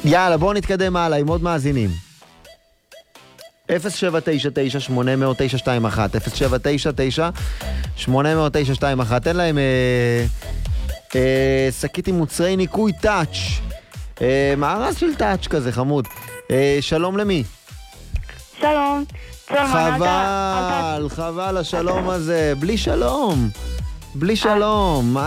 יאללה, בואו נתקדם הלאה עם עוד מאזינים. 079980921 079980921 תן להם שקית עם מוצרי ניקוי טאץ', מארז של טאץ' כזה חמוד. שלום למי? שלום. חבל השלום הזה, בלי שלום.